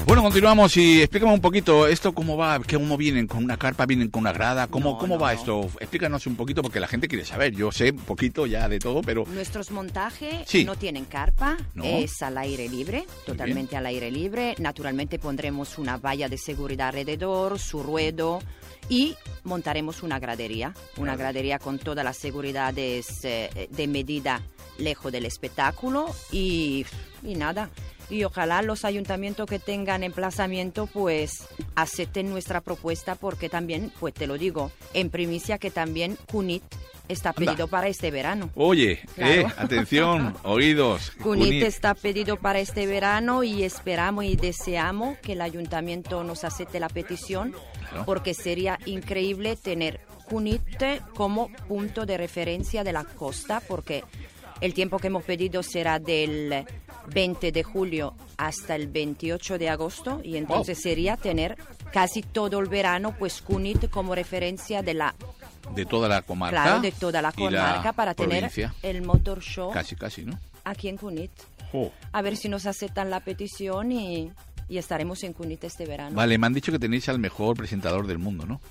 Bueno, continuamos y explícame un poquito esto, cómo va, cómo vienen, con una carpa, vienen con una grada, cómo va esto. Explícanos un poquito porque la gente quiere saber. Yo sé un poquito ya de todo, pero... Nuestros montajes Sí. no tienen carpa, No. es al aire libre, totalmente al aire libre. Naturalmente pondremos una valla de seguridad alrededor, su ruedo y montaremos una gradería con todas las seguridades de medida lejos del espectáculo y nada. Y ojalá los ayuntamientos que tengan emplazamiento pues acepten nuestra propuesta porque también, pues te lo digo, en primicia que también Cunit está pedido para este verano. Oye, Claro. atención, oídos. Cunit está pedido para este verano y esperamos y deseamos que el ayuntamiento nos acepte la petición Claro. porque sería increíble tener Cunit como punto de referencia de la costa porque el tiempo que hemos pedido será del 20 de julio hasta el 28 de agosto y entonces sería tener casi todo el verano pues Cunit como referencia de la De toda la comarca. claro, de toda la y la comarca para provincia. tener el motor show Casi, ¿no? aquí en Cunit. Jo. A ver si nos aceptan la petición y estaremos en Cunit este verano. Vale, me han dicho que tenéis al mejor presentador del mundo, ¿no?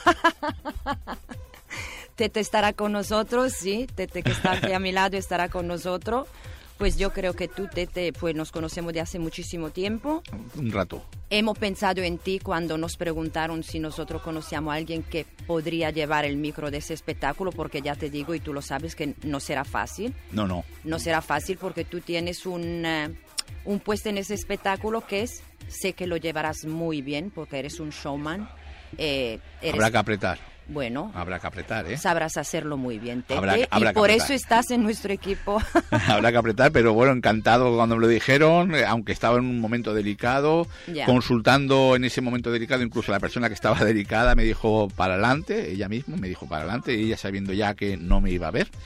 Tete estará con nosotros, sí, Tete que está aquí a mi lado estará con nosotros. Pues yo creo que tú, Tete, pues nos conocemos de hace muchísimo tiempo. Un rato. Hemos pensado en ti cuando nos preguntaron si nosotros conocíamos a alguien que podría llevar el micro de ese espectáculo, porque ya te digo, y tú lo sabes, que no será fácil. No. No será fácil porque tú tienes un puesto en ese espectáculo que sé que lo llevarás muy bien porque eres un showman. Habrá que apretar. Bueno, Habrá que apretar, ¿eh? sabrás hacerlo muy bien, Tete, Habrá y que por apretar. eso estás en nuestro equipo. Habrá que apretar, pero bueno, encantado cuando me lo dijeron, aunque estaba en un momento delicado, Ya. consultando en ese momento delicado, incluso la persona que estaba delicada me dijo para adelante, ella misma me dijo para adelante, y ella sabiendo ya que no me iba a ver,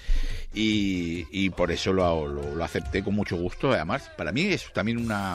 y por eso lo acepté con mucho gusto. Además, para mí es también una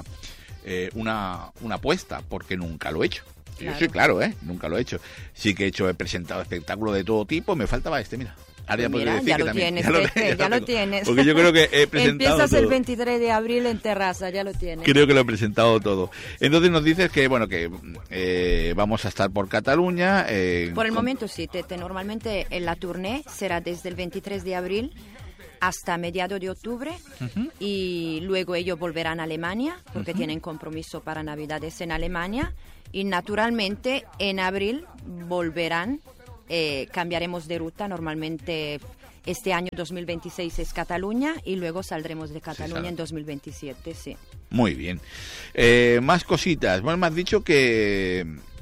apuesta, porque nunca lo he hecho. Claro. Yo soy claro, nunca lo he hecho. Sí que he presentado espectáculos de todo tipo, me faltaba mira. Ahora ya Pues podría mira, decir ya que lo también. tienes, Tete, ya lo tengo. tienes. Porque yo creo que he presentado Empiezas todo. el 23 de abril en Terraza, ya lo tienes. Creo que lo he presentado todo. Entonces nos dices que, bueno, que vamos a estar por Cataluña. Por el momento sí, Tete. Normalmente la tournée será desde el 23 de abril hasta mediados de octubre y luego ellos volverán a Alemania porque tienen compromiso para Navidades en Alemania y naturalmente en abril volverán, cambiaremos de ruta. Normalmente este año 2026 es Cataluña y luego saldremos de Cataluña en 2027, sí. Muy bien. Más cositas. Bueno, me has dicho que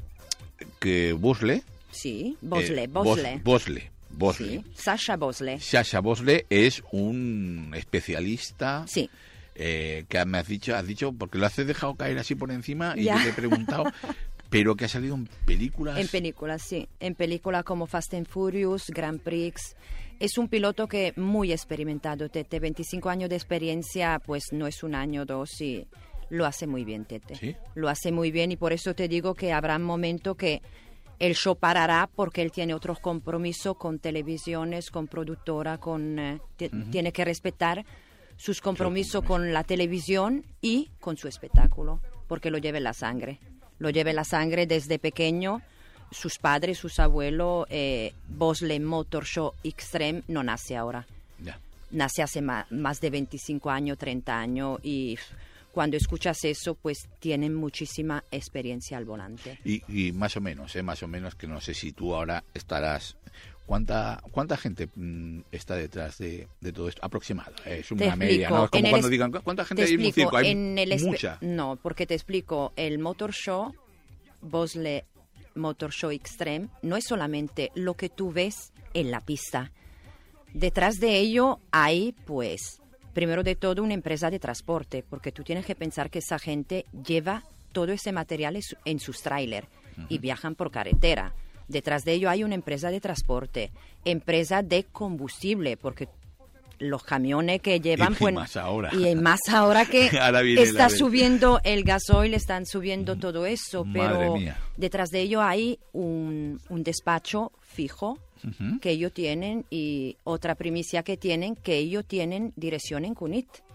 Bosley. Sí, Bosley. Bosley. Sí, Sasha Bosley. Sasha Bosley es un especialista. Sí. Que me has dicho, porque lo has dejado caer así por encima y Ya. yo te he preguntado, pero que ha salido en películas. En películas, sí. En películas como Fast and Furious, Grand Prix. Es un piloto que muy experimentado, Tete. 25 años de experiencia, pues no es un año o dos y lo hace muy bien, Tete. ¿Sí? Lo hace muy bien y por eso te digo que habrá un momento que el show parará porque él tiene otros compromisos con televisiones, con productora, tiene que respetar sus compromisos con la televisión y con su espectáculo, porque lo lleva en la sangre. Lo lleva en la sangre desde pequeño. Sus padres, sus abuelos, Bosley Motor Show Extreme no nace ahora. Ya. Nace hace más de 25 años, 30 años y cuando escuchas eso, pues tienen muchísima experiencia al volante. Y más o menos, que no sé si tú ahora estarás... ¿Cuánta gente está detrás de todo esto? Aproximado. Es una Te media, explico, ¿no? Es como en cuando digan, ¿cuánta gente hay en un circo? Hay mucha. No, porque te explico, el Motor Show, Bosley Motor Show Extreme, no es solamente lo que tú ves en la pista. Detrás de ello hay, pues, primero de todo, una empresa de transporte, porque tú tienes que pensar que esa gente lleva todo ese material en sus trailers y viajan por carretera. Detrás de ello hay una empresa de transporte, empresa de combustible, porque los camiones que llevan... Y más ahora. Y más ahora que Ahora viene está la vez. subiendo el gasoil, están subiendo todo eso, Madre pero mía. detrás de ello hay un despacho fijo que ellos tienen y otra primicia que ellos tienen dirección en Cunit.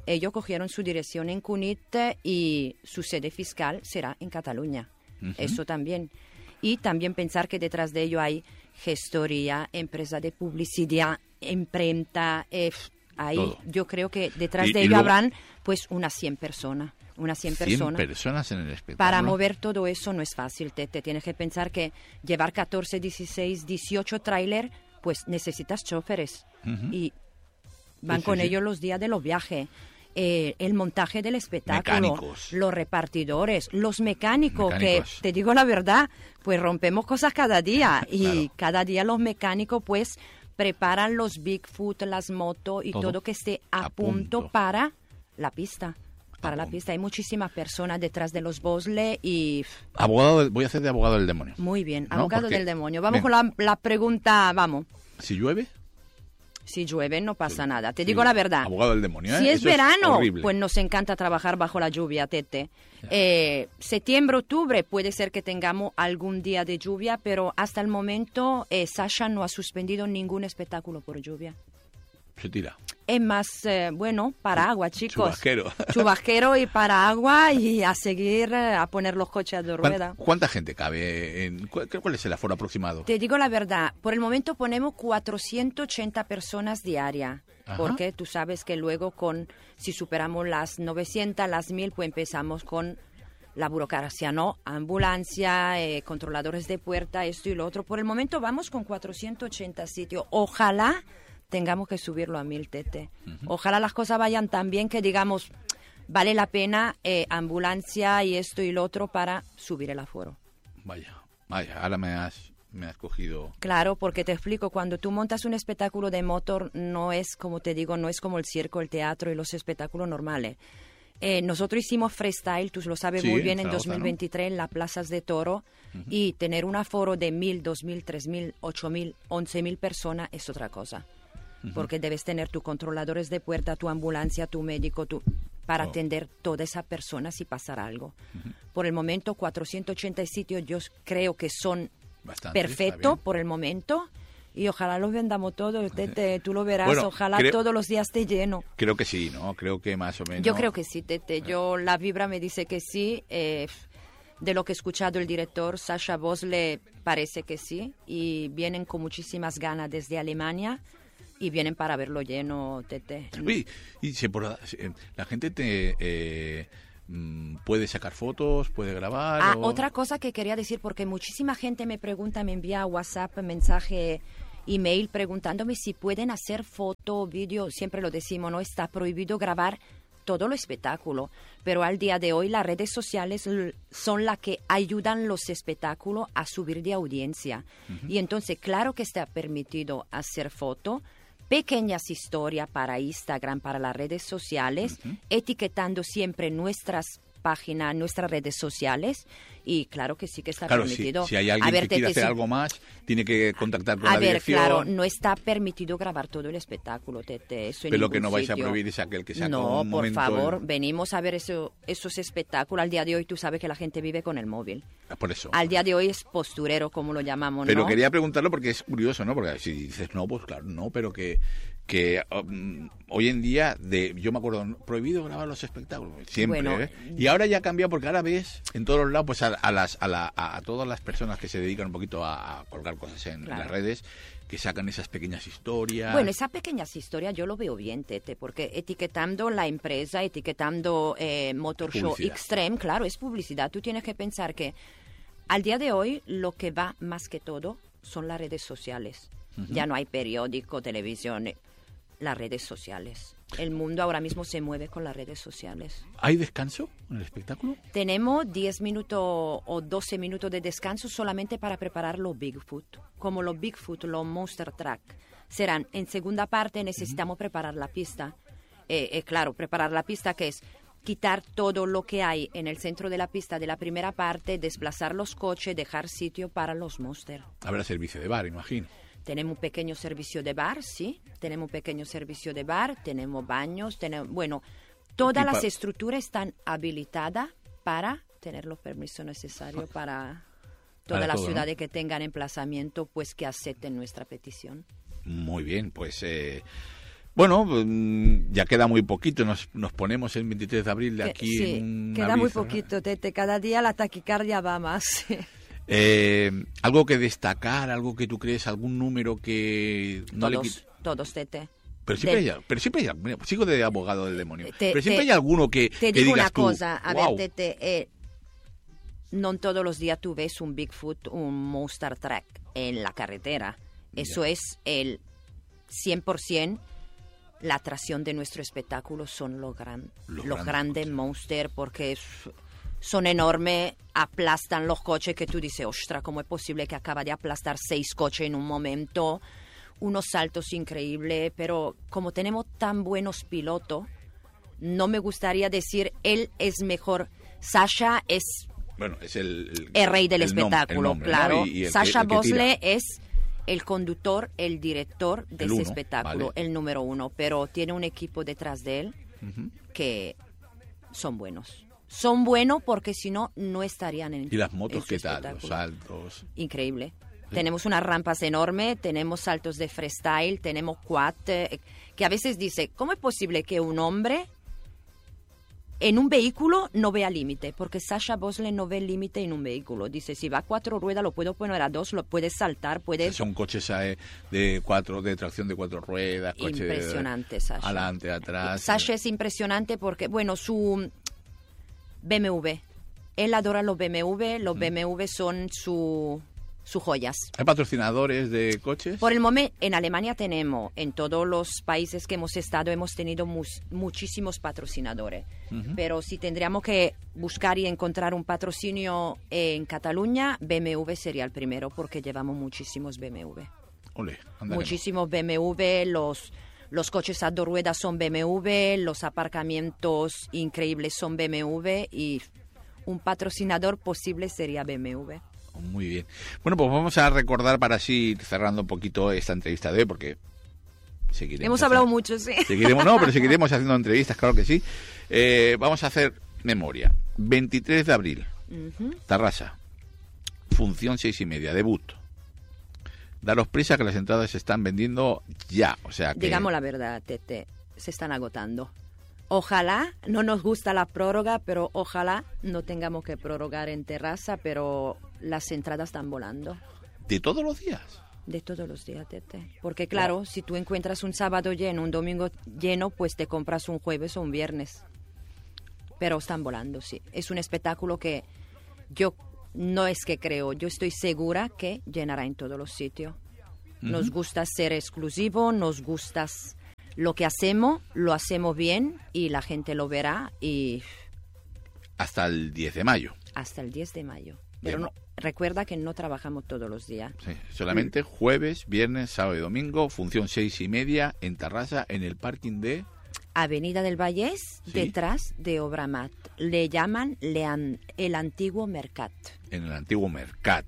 ellos cogieron su dirección en Cunit y su sede fiscal será en Cataluña. Eso también. Y también pensar que detrás de ello hay gestoría, empresa de publicidad, imprenta, ahí todo. yo creo que detrás de Y ello luego, habrán pues unas 100 personas. Unas 100 personas. personas en el espectáculo. Para mover todo eso no es fácil. Te tienes que pensar que llevar 14, 16, 18 tráiler, pues necesitas choferes. Y van con ellos los días de los viajes. El montaje del espectáculo, Mecánicos. los repartidores, los mecánicos, que te digo la verdad, pues rompemos cosas cada día. Y claro. cada día los mecánicos pues preparan los Bigfoot, las motos y todo que esté a punto para la pista. Para la pista hay muchísimas personas detrás de los Bosley y... Voy a hacer de abogado del demonio. Muy bien, ¿No? abogado Porque, del demonio. Vamos venga. con la pregunta, vamos. Si llueve, Si llueve no pasa nada. Te digo la verdad. abogado del demonio, Si es Eso verano, horrible. pues nos encanta trabajar bajo la lluvia, Tete. Septiembre, octubre puede ser que tengamos algún día de lluvia, pero hasta el momento Sasha no ha suspendido ningún espectáculo por lluvia. Se tira. Es más, bueno, paraguas, chicos. Chubasquero. Chubasquero y paraguas y a seguir, a poner los coches de rueda. ¿Cuánta gente cabe? ¿Cuál es el aforo aproximado? Te digo la verdad, por el momento ponemos 480 personas diarias, porque tú sabes que luego si superamos las 900, las 1000, pues empezamos con la burocracia, ¿no? Ambulancia, controladores de puerta, esto y lo otro. Por el momento vamos con 480 sitios. Ojalá tengamos que subirlo a 1000, Tete. Ojalá las cosas vayan tan bien que digamos, vale la pena ambulancia y esto y lo otro para subir el aforo. Vaya, ahora me has cogido... Claro, porque te explico, cuando tú montas un espectáculo de motor, no es como te digo, no es como el circo, el teatro y los espectáculos normales. Nosotros hicimos freestyle, tú lo sabes muy bien, en Zaragoza, 2023 en las plazas de toro, y tener un aforo de 1000, 2000, 3000, 8000, 11000 personas es otra cosa. Porque debes tener tus controladores de puerta, tu ambulancia, tu médico, para atender toda esa persona si pasara algo. Por el momento, 480 sitios yo creo que son perfectos por el momento. Y ojalá los vendamos todos, Tete, tú lo verás, bueno, ojalá todos los días esté lleno. Creo que sí, ¿no? Creo que más o menos... Yo creo que sí, Tete, la vibra me dice que sí. De lo que he escuchado el director, Sasha Bosley, parece que sí. Y vienen con muchísimas ganas desde Alemania. Y vienen para verlo lleno, Tete. Uy, y la gente puede sacar fotos, puede grabar. Otra cosa que quería decir, porque muchísima gente me pregunta, me envía WhatsApp, mensaje, email, preguntándome si pueden hacer foto, vídeo. Siempre lo decimos, no está prohibido grabar todo el espectáculo, pero al día de hoy las redes sociales son las que ayudan los espectáculos a subir de audiencia. Y entonces, claro que está permitido hacer foto, pequeñas historias para Instagram, para las redes sociales, etiquetando siempre nuestras páginas, nuestras redes sociales, y claro que sí que está permitido. Si hay alguien que quiere hacer algo más, tiene que contactar con la dirección. Claro, no está permitido grabar todo el espectáculo, Tete, eso en Pero lo ningún que no vais sitio. a prohibir es aquel que saca No, un por momento... favor, venimos a ver esos espectáculos. Al día de hoy tú sabes que la gente vive con el móvil. Por eso. Al día de hoy es posturero, como lo llamamos, Pero ¿no? quería preguntarlo porque es curioso, ¿no? Porque si dices no, pues claro, no, pero que hoy en día, yo me acuerdo, prohibido grabar los espectáculos, siempre, Bueno, y ahora ya ha cambiado porque ahora ves en todos los lados pues a todas las personas que se dedican un poquito a colgar cosas en las redes, que sacan esas pequeñas historias. Bueno, esas pequeñas historias yo lo veo bien, Tete, porque etiquetando la empresa, etiquetando Motor Show Extreme, claro, es publicidad. Tú tienes que pensar que al día de hoy lo que va más que todo son las redes sociales. Ya no hay periódico, televisión, las redes sociales. El mundo ahora mismo se mueve con las redes sociales. ¿Hay descanso en el espectáculo? Tenemos 10 minutos o 12 minutos de descanso solamente para preparar los Bigfoot. Como los Bigfoot, los Monster Truck serán en segunda parte, necesitamos preparar la pista. Claro, preparar la pista, que es quitar todo lo que hay en el centro de la pista de la primera parte, desplazar los coches, dejar sitio para los Monster. Habrá servicio de bar, imagino. Tenemos un pequeño servicio de bar, sí. Tenemos un pequeño servicio de bar, tenemos baños, bueno, todas las estructuras están habilitadas para tener los permisos necesarios para todas las ciudades, ¿no?, que tengan emplazamiento, pues que acepten nuestra petición. Muy bien, pues Bueno, ya queda muy poquito, nos ponemos el 23 de abril de aquí. Sí, en queda muy Ibiza. poquito, Tete, cada día la taquicardia va más. Algo que destacar, algo que tú crees, algún número que no Todos, Tete. Pero siempre hay, mira, sigo de abogado del demonio, pero siempre hay te, alguno que te digo digas una tú, cosa, a wow. ver, Tete, no todos los días tú ves un Bigfoot, un Monster Truck en la carretera. Eso es el 100%. La atracción de nuestro espectáculo son los grandes monsters, porque son enormes, aplastan los coches que tú dices, ostras, ¿cómo es posible que acaba de aplastar 6 coches en un momento? Unos saltos increíbles, pero como tenemos tan buenos pilotos, no me gustaría decir él es mejor. Sasha es, bueno, es el rey del espectáculo, nombre, claro. ¿no? Y Sasha el que Bosley tira. es el conductor, el director de ese espectáculo, vale. El número 1, pero tiene un equipo detrás de él que son buenos. Son buenos porque si no, no estarían en. ¿Y las motos qué tal? Los saltos. Increíble. Sí. Tenemos unas rampas enormes, tenemos saltos de freestyle, tenemos quad, que a veces dice, ¿cómo es posible que un hombre en un vehículo no vea límite? Porque Sasha Bosley no ve límite en un vehículo. Dice, si va a 4 ruedas, lo puedo poner a 2, lo puedes saltar, puedes. Son coches de tracción de 4 ruedas. Impresionante, Sasha. Adelante, atrás. Sasha es impresionante porque, bueno, su BMW. Él adora los BMW. Los BMW son sus joyas. ¿Hay patrocinadores de coches? Por el momento, en Alemania tenemos, en todos los países que hemos estado, hemos tenido muchísimos patrocinadores. Pero si tendríamos que buscar y encontrar un patrocinio en Cataluña, BMW sería el primero, porque llevamos muchísimos BMW. Olé, muchísimos BMW, los coches a 2 ruedas son BMW, los aparcamientos increíbles son BMW y un patrocinador posible sería BMW. Muy bien. Bueno, pues vamos a recordar para así ir cerrando un poquito esta entrevista de hoy, porque seguiremos. Hemos hablado mucho, sí. Pero seguiremos haciendo entrevistas, claro que sí. Vamos a hacer memoria. 23 de abril, Tarrasa, función 6:30, debut. Daros prisa que las entradas se están vendiendo ya, o sea que. Digamos la verdad, Tete, se están agotando. Ojalá, no nos gusta la prórroga, pero ojalá no tengamos que prorrogar en Terraza, pero las entradas están volando. ¿De todos los días? De todos los días, Tete. Porque claro, si tú encuentras un sábado lleno, un domingo lleno, pues te compras un jueves o un viernes. Pero están volando, sí. Es un espectáculo que yo no es que creo, yo estoy segura que llenará en todos los sitios. Nos gusta ser exclusivo, nos gusta lo que hacemos, lo hacemos bien y la gente lo verá y... Hasta el 10 de mayo. Hasta el 10 de mayo. Pero no, recuerda que no trabajamos todos los días. Sí, solamente jueves, viernes, sábado y domingo, función 6:30 en Tarrasa, en el parking de... Avenida del Vallés, ¿sí? Detrás de Obramat. Le llaman el antiguo Mercat. En el antiguo Mercat.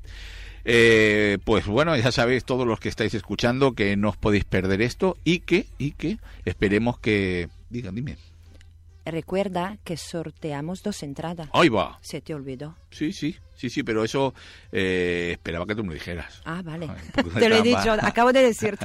Pues bueno, ya sabéis todos los que estáis escuchando que no os podéis perder esto y que esperemos que... Dime. Recuerda que sorteamos 2 entradas. ¡Ahí va! ¿Se te olvidó? Sí, pero eso esperaba que tú me lo dijeras. Ah, vale. Te lo he dicho, acabo de decirte.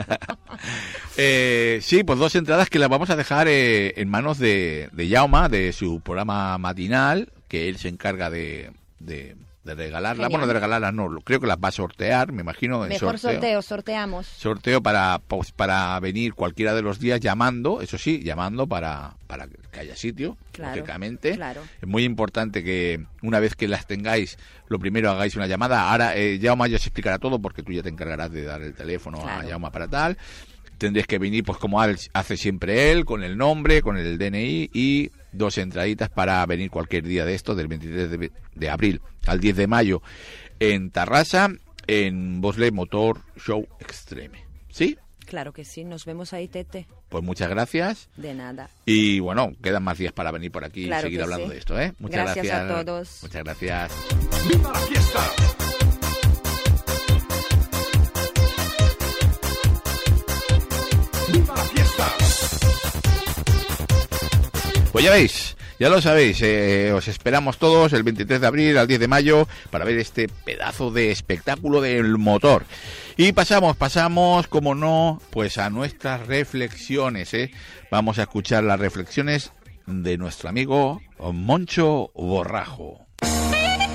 Sí, pues 2 entradas que las vamos a dejar en manos de Jaume, de su programa matinal, que él se encarga de regalarlas. Genial. Bueno, de regalarlas no, creo que las va a sortear, me imagino. Mejor sorteamos. Sorteo para venir cualquiera de los días llamando, eso sí, para que haya sitio, lógicamente. Claro. Es muy importante que una vez que las tengáis, lo primero hagáis una llamada. Ahora Jaume ya os explicará todo porque tú ya te encargarás de dar el teléfono a Jaume para tal. Tendréis que venir pues como hace siempre él, con el nombre, con el DNI y 2 entraditas para venir cualquier día de esto, del 23 de abril al 10 de mayo en Tarrasa, en Bosley Motor Show Extreme. ¿Sí? Claro que sí, nos vemos ahí, Tete. Pues muchas gracias. De nada. Y bueno, quedan más días para venir por aquí y seguir hablando de esto, ¿eh? Muchas gracias a todos. Muchas gracias. ¡Viva la fiesta! ¡Viva la fiesta! Pues ya veis, Ya lo sabéis, os esperamos todos el 23 de abril al 10 de mayo para ver este pedazo de espectáculo del motor. Y pasamos, como no, pues a nuestras reflexiones, Vamos a escuchar las reflexiones de nuestro amigo Moncho Borrajo.